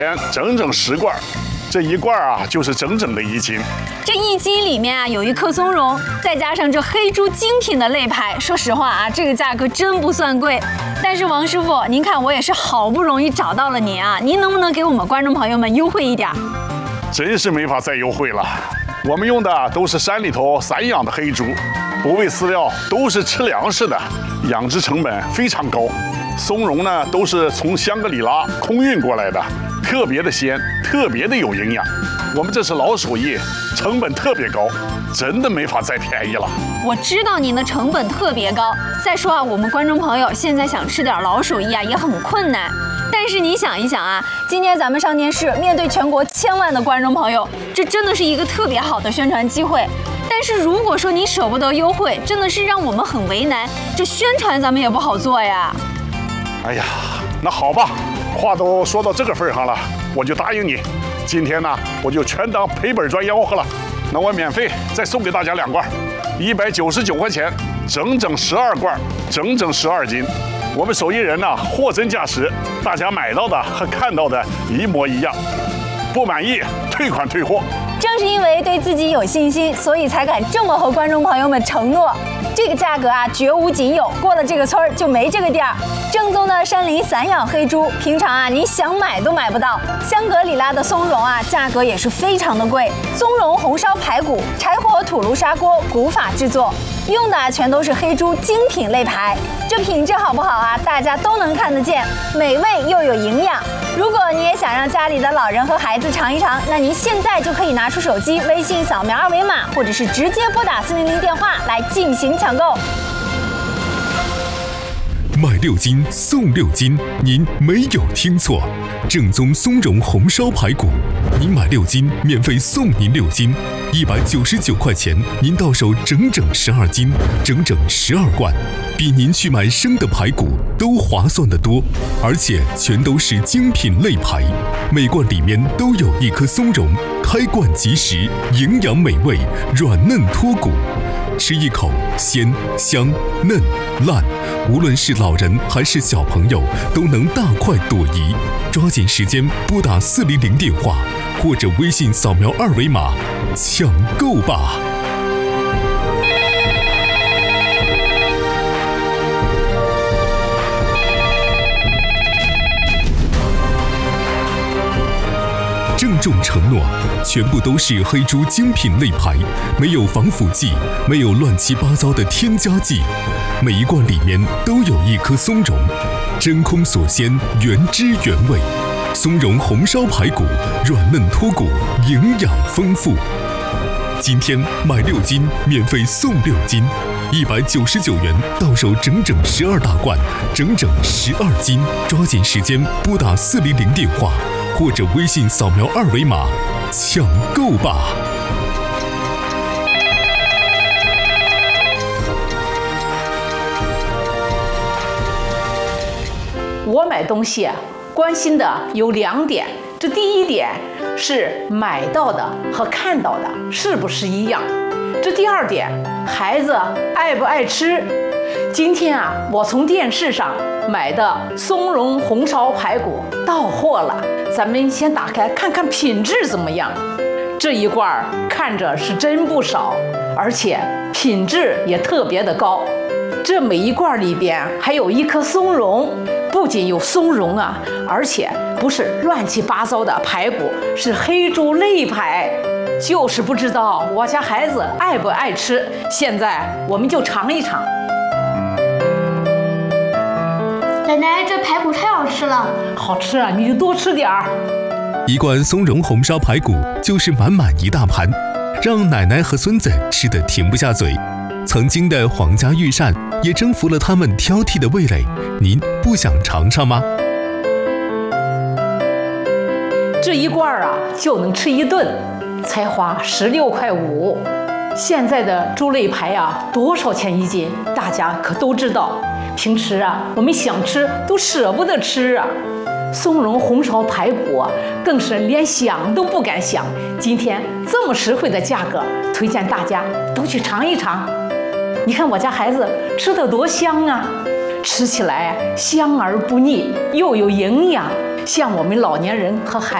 整整10罐，这一罐啊就是整整的1斤。 这1斤里面啊有1颗松茸，再加上这黑猪精品的肋排，说实话啊，这个价格真不算贵。但是王师傅，您看我也是好不容易找到了您啊，您能不能给我们观众朋友们优惠一点？ 真是没法再优惠了，我们用的都是山里头散养的黑猪，不喂饲料，都是吃粮食的，养殖成本非常高。松茸呢都是从香格里拉空运过来的，特别的鲜，特别的有营养。我们这是老手艺，成本特别高，真的没法再便宜了。 我知道您的成本特别高，再说啊，我们观众朋友现在想吃点老手艺啊也很困难。但是你想一想啊，今天咱们上电视，面对全国千万的观众朋友，这真的是一个特别好的宣传机会。但是如果说你舍不得优惠，真的是让我们很为难，这宣传咱们也不好做呀。 哎呀，那好吧，话都说到这个份上了，我就答应你。今天呢，我就全当赔本赚吆喝了。那我免费再送给大家2罐，199块钱，整整12罐，整整12斤。我们手艺人呢，货真价实，大家买到的和看到的一模一样。不满意，退款退货。 正是因为对自己有信心，所以才敢这么和观众朋友们承诺。这个价格啊，绝无仅有，过了这个村儿就没这个店儿。正宗的山林散养黑猪，平常啊您想买都买不到。香格里拉的松茸啊，价格也是非常的贵。松茸红烧排骨，柴火土炉砂锅古法制作，用的全都是黑猪精品肋排。这品质好不好啊？大家都能看得见，美味又有营养。如果你也想让家里的老人和孩子尝一尝，那您现在就可以拿出手机，微信扫描2维码，或者是直接拨打400电话来进行抢购。 买6斤送6斤，您没有听错，正宗松茸红烧排骨，您买6斤免费送您6斤，199块钱，您到手整整12斤，整整12罐，比您去买生的排骨都划算得多，而且全都是精品肋排，每罐里面都有1颗松茸，开罐即食，营养美味，软嫩脱骨。吃一口鲜香嫩烂，无论是老人还是小朋友都能大快朵颐。抓紧时间拨打400电话，或者微信扫描2维码抢购吧。郑重承诺，全部都是黑猪精品肋排，没有防腐剂，没有乱七八糟的添加剂。每一罐里面都有1颗松茸，真空锁鲜，原汁原味。松茸红烧排骨，软嫩脱骨，营养丰富。今天买6斤，免费送6斤，199元，到手整整12大罐，整整12斤。抓紧时间拨打400电话，或者微信扫描2维码抢购吧。 我买东西关心的有2点，这第一点是买到的和看到的是不是一样，这第2点孩子爱不爱吃。今天啊，我从电视上买的松茸红烧排骨到货了，咱们先打开看看品质怎么样。这一罐看着是真不少，而且品质也特别的高。这每一罐里边还有1颗松茸，不仅有松茸啊，而且不是乱七八糟的排骨，是黑猪肋排。就是不知道我家孩子爱不爱吃，现在我们就尝一尝。 奶奶，这排骨太好吃了。 好吃啊，你就多吃点儿。 一罐松茸红烧排骨就是满满一大盘，让奶奶和孙子吃得停不下嘴。曾经的皇家御膳也征服了他们挑剔的味蕾，您不想尝尝吗？ 这一罐啊就能吃一顿，才花16.5块。现在的猪肋排啊多少钱1斤？大家可都知道。平时啊我们想吃都舍不得吃啊。松茸红烧排骨啊更是连想都不敢想。今天这么实惠的价格，推荐大家都去尝一尝。你看我家孩子吃得多香啊，吃起来香而不腻，又有营养。 像我们老年人和孩